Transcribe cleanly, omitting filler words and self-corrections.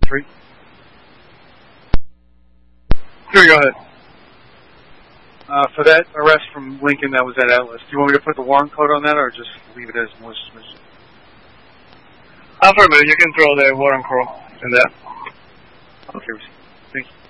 3. Sure, go ahead. For that arrest from Lincoln that was at Atlas, do you want me to put the warrant code on that or just leave it as malicious mischief? Affirmative, you can throw the warrant code in there. Okay, thank you.